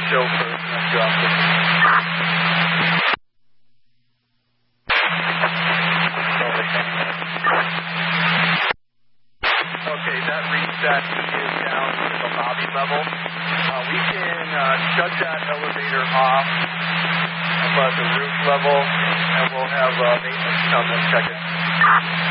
Joe first, and that's your officer. Okay, that reads that he is down to the lobby level. We can shut that elevator off above the roof level, and we'll have maintenance come and check it.